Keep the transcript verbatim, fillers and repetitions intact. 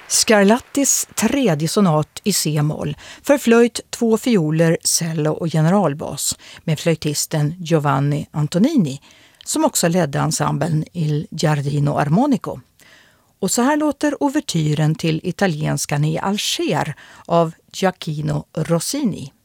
Scarlattis tredje sonat i C-moll för flöjt, två fioler, cello och generalbas med flöjtisten Giovanni Antonini som också ledde ensemblen Il Giardino Armonico. Och så här låter ouvertyren till italienskan i Alger av Gioacchino Rossini.